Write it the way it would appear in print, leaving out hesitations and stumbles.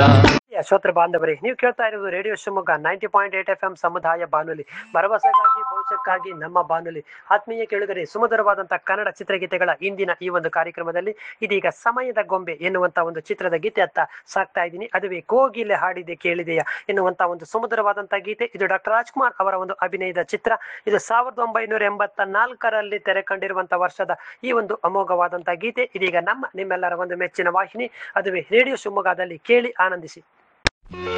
ಶ್ರೋತೃ ಬಾಂಧವರೇ, ನೀವು ಕೇಳ್ತಾ ಇರೋದು ರೇಡಿಯೋ ಶಿವಮೊಗ್ಗ 90.8 FM ಸಮುದಾಯ ಬಾನುಲಿ, ಭರವಸೆಗಾಗಿ ಭವಿಷ್ಯಕ್ಕಾಗಿ ನಮ್ಮ ಬಾನುಲಿ. ಆತ್ಮೀಯ ಕೇಳುಗರೆ, ಸುಮಧುರವಾದಂತಹ ಕನ್ನಡ ಚಿತ್ರಗೀತೆಗಳ ಇಂದಿನ ಈ ಒಂದು ಕಾರ್ಯಕ್ರಮದಲ್ಲಿ ಇದೀಗ ಸಮಯದ ಗೊಂಬೆ ಎನ್ನುವಂತ ಒಂದು ಚಿತ್ರದ ಗೀತೆ ಅತ್ತ ಸಾಕ್ತಾ ಇದ್ದೀನಿ. ಅದುವೇ ಕೋಗಿಲೆ ಹಾಡಿದೆ ಕೇಳಿದೆಯಾ ಎನ್ನುವಂತ ಒಂದು ಸುಮಧುರವಾದಂತಹ ಗೀತೆ. ಇದು ಡಾಕ್ಟರ್ ರಾಜ್ಕುಮಾರ್ ಅವರ ಒಂದು ಅಭಿನಯದ ಚಿತ್ರ. ಇದು 1984ರಲ್ಲಿ ತೆರೆ ಕಂಡಿರುವಂತಹ ವರ್ಷದ ಈ ಒಂದು ಅಮೋಘವಾದಂತಹ ಗೀತೆ ಇದೀಗ ನಿಮ್ಮೆಲ್ಲರ ಒಂದು ಮೆಚ್ಚಿನ ವಾಹಿನಿ, ಅದುವೇ ರೇಡಿಯೋ ಶಿವಮೊಗ್ಗದಲ್ಲಿ ಕೇಳಿ ಆನಂದಿಸಿ.